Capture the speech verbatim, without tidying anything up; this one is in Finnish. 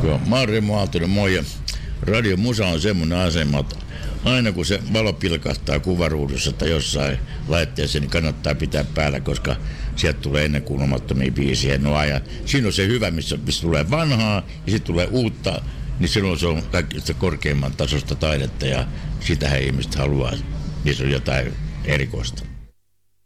Joo, mä oon Remo Aaltonen, moi. Ja Radio Musa on semmoinen asema, että aina kun se valo pilkahtaa kuvaruudussa tai jossain laitteessa, niin kannattaa pitää päällä, koska sieltä tulee ennenkuulumattomia biisiä. No, ja siinä on se hyvä, missä, missä tulee vanhaa ja sitten tulee uutta, niin silloin se on kaikista korkeimman tasosta taidetta ja sitähän ihmiset haluaa. Niissä on jotain erikoista.